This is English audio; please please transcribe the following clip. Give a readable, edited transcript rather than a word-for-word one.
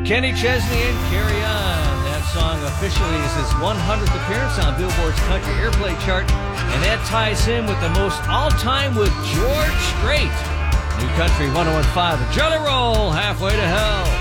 Kenny Chesney and Carry On. That song officially is his 100th appearance on Billboard's Country Airplay chart, and that ties him with the most all-time with George Strait. New Country 101.5, The Jelly Roll, Halfway to Hell.